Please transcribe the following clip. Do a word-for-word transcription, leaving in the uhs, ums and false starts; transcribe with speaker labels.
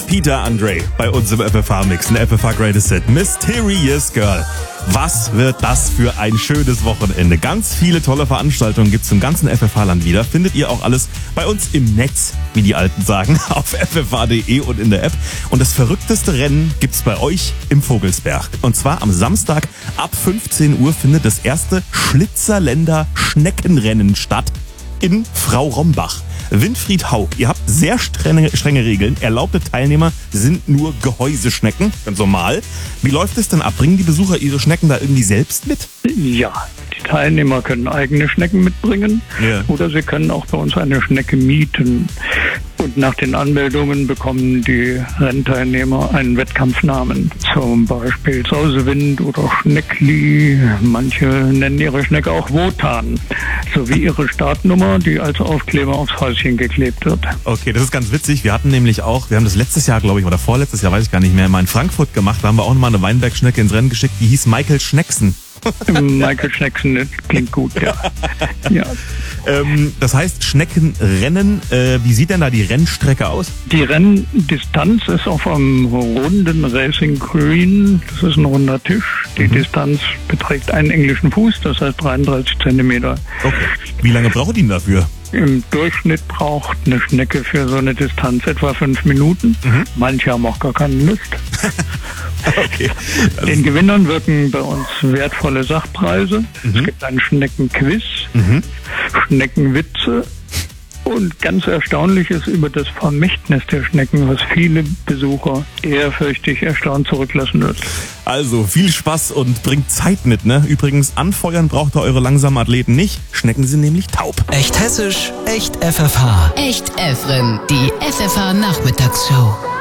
Speaker 1: Der Peter Andre bei uns im F F H-Mix, ein F F H Greatest Hit, Mysterious Girl. Was wird das für ein schönes Wochenende? Ganz viele tolle Veranstaltungen gibt's im ganzen F F H-Land wieder. Findet ihr auch alles bei uns im Netz, wie die Alten sagen, auf f f h punkt d e und in der App. Und das verrückteste Rennen gibt's bei euch im Vogelsberg. Und zwar am Samstag ab fünfzehn Uhr findet das erste Schlitzerländer Schneckenrennen statt in Frau Rombach. Winfried Haug, ihr habt sehr strenge, strenge Regeln. Erlaubte Teilnehmer sind nur Gehäuseschnecken, ganz normal. Wie läuft es denn ab? Bringen die Besucher ihre Schnecken da irgendwie selbst mit?
Speaker 2: Ja, die Teilnehmer können eigene Schnecken mitbringen, ja, oder sie können auch bei uns eine Schnecke mieten. Und nach den Anmeldungen bekommen die Rennteilnehmer einen Wettkampfnamen, zum Beispiel Sausewind oder Schneckli. Manche nennen ihre Schnecke auch Wotan, sowie ihre Startnummer, die als Aufkleber aufs Häuschen geklebt wird.
Speaker 1: Okay, das ist ganz witzig. Wir hatten nämlich auch, wir haben das letztes Jahr, glaube ich, oder vorletztes Jahr, weiß ich gar nicht mehr, mal in Frankfurt gemacht. Da haben wir auch nochmal eine Weinbergschnecke ins Rennen geschickt, die hieß Michael Schnecksen.
Speaker 2: Michael Schnecksen, das klingt gut, ja. ja.
Speaker 1: Ähm, das heißt, Schneckenrennen, äh, wie sieht denn da die Rennstrecke aus?
Speaker 2: Die Renndistanz ist auf einem runden Racing Green. Das ist ein runder Tisch. Die mhm. Distanz beträgt einen englischen Fuß, das heißt dreiunddreißig Zentimeter.
Speaker 1: Okay. Wie lange braucht ihr denn dafür?
Speaker 2: Im Durchschnitt braucht eine Schnecke für so eine Distanz etwa fünf Minuten. Mhm. Manche haben auch gar keine Lust.
Speaker 1: Okay.
Speaker 2: Den Gewinnern wirken bei uns wertvolle Sachpreise. Mhm. Es gibt einen Schneckenquiz, mhm. Schneckenwitze und ganz Erstaunliches über das Vermächtnis der Schnecken, was viele Besucher ehrfürchtig erstaunt zurücklassen wird.
Speaker 1: Also viel Spaß und bringt Zeit mit, ne? Übrigens, anfeuern braucht ihr eure langsamen Athleten nicht. Schnecken sind nämlich taub.
Speaker 3: Echt hessisch, echt F F H.
Speaker 4: Echt Efren, die F F H Nachmittagsshow.